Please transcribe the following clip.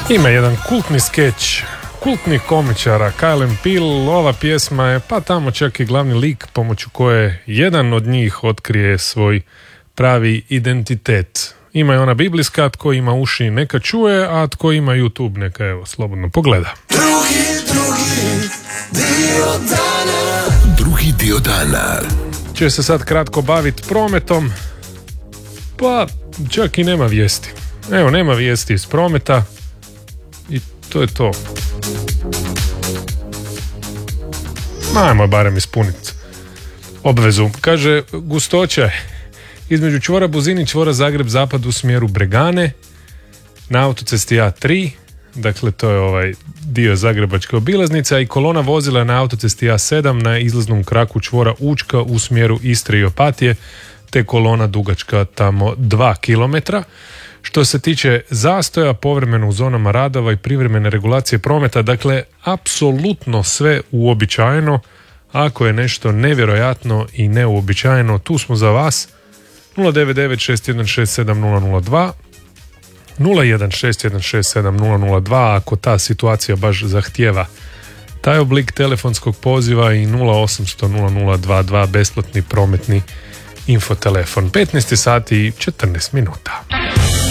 Ima jedan kultni skeč kultnih komičara, Kyle and Peele. Ova pjesma je pa tamo čak i glavni lik pomoću koje jedan od njih otkrije svoj pravi identitet. Ima je ona biblijska, tko ima uši neka čuje, a tko ima YouTube neka evo slobodno pogleda. Drugi dio dana. Će se sad kratko baviti prometom, pa čak i nema vijesti. Evo, nema vijesti iz prometa i to je to. Ajmo barem ispuniti obvezu. Kaže, gustoća je između čvora Buzin i čvora Zagreb zapad u smjeru Bregane na autocesti A3, dakle to je ovaj dio zagrebačke obilaznice, i kolona vozila na autocesti A7 na izlaznom kraku čvora Učka u smjeru Istre i Opatije, te kolona dugačka tamo 2 km. Što se tiče zastoja, povremeno u zonama radova i privremene regulacije prometa, dakle, apsolutno sve uobičajeno. Ako je nešto nevjerojatno i neuobičajeno, tu smo za vas. 099-616-7002, 016-167-002 ako ta situacija baš zahtijeva taj oblik telefonskog poziva, i 0800-0022 besplatni prometni infotelefon. 15 sati i 14 minuta.